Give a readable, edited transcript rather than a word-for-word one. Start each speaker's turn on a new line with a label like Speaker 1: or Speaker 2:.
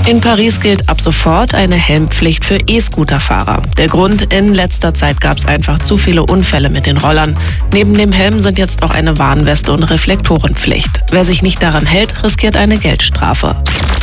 Speaker 1: In Paris gilt ab sofort eine Helmpflicht für E-Scooter-Fahrer. Der Grund: in letzter Zeit gab es einfach zu viele Unfälle mit den Rollern. Neben dem Helm sind jetzt auch eine Warnweste und Reflektorenpflicht. Wer sich nicht daran hält, riskiert eine Geldstrafe.